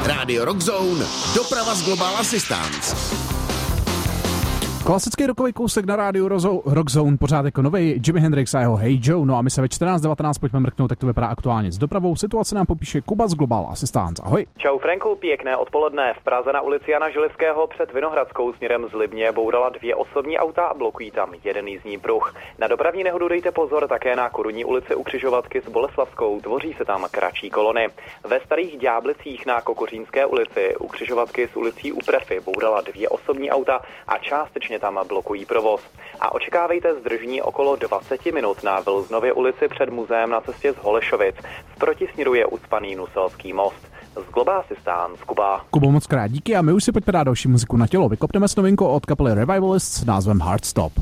Radio Rockzone, doprava z Global Assistance. Klasický rokový kousek na rádiu Rockzone, pořád jako novej, Jimi Hendrix a jeho Hey Joe. No a my se ve 14:19 pojďme mrknout, tak to vypadá aktuálně s dopravou. Situace nám popíše Kuba z Global Assistance. Ahoj. Čau Franku, pěkné odpoledne. V Praze na ulici Jana Želivského před Vinohradskou směrem z Libně bourala 2 osobní auta a blokují tam jeden jízdní pruh. Na dopravní nehodu dejte pozor také na Korunní ulici u křižovatky s Boleslavskou, tvoří se tam kratší kolony. Ve Starých Ďáblicích na Kokořínské ulici u křižovatky s ulicí u Prefy bourala 2 osobní auta a částečně tam blokují provoz. A očekávejte zdržení okolo 20 minut na Vilznově ulici před muzeem na cestě z Holešovic. V protisměru je ucpaný Nuselský most. Z Global Assistance, Kuba. Kubo, moc krát díky a my už si pojďme dát další muziku na tělo. Vykopneme s novinkou od kapely Revivalists s názvem Heartstop.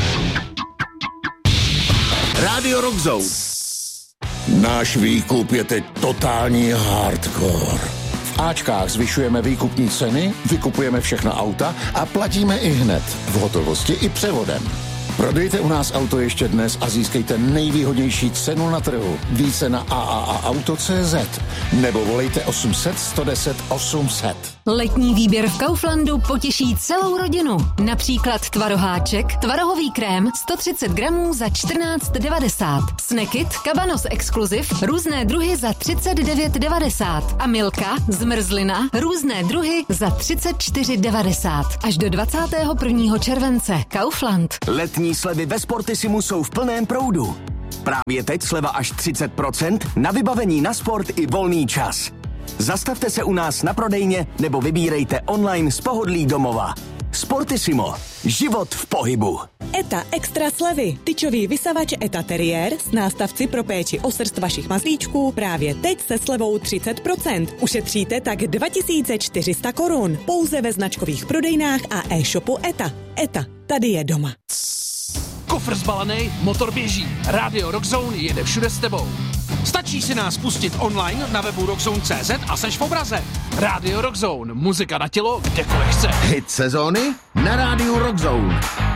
Radio Rockzone. Náš výkup je teď totální hardcore. V Ačkách zvyšujeme výkupní ceny, vykupujeme všechna auta a platíme i hned, v hotovosti i převodem. Prodejte u nás auto ještě dnes a získejte nejvýhodnější cenu na trhu. Více na AAAauto.cz nebo volejte 800 110 800. Letní výběr v Kauflandu potěší celou rodinu. Například tvaroháček, tvarohový krém 130 gramů za 14,90. Snackit, Cabanos Exclusive, různé druhy za 39,90. A Milka, zmrzlina, různé druhy za 34,90. Až do 21. července. Kaufland. Letní slevy ve Sportisimu jsou v plném proudu. Právě teď sleva až 30% na vybavení na sport i volný čas. Zastavte se u nás na prodejně nebo vybírejte online z pohodlí domova. Sportissimo. Život v pohybu. ETA extra slevy. Tyčový vysavač ETA Terrier s nástavci pro péči o srst vašich mazlíčků právě teď se slevou 30%. Ušetříte tak 2400 korun. Pouze ve značkových prodejnách a e-shopu ETA. ETA. Tady je doma. Kofr zbalený, motor běží. Radio Rockzone jede všude s tebou. Stačí si nás pustit online na webu rockzone.cz a seš v obraze. Radio Rockzone, muzika na tělo, kdekoliv chceš. Hit sezóny na rádiu Rockzone.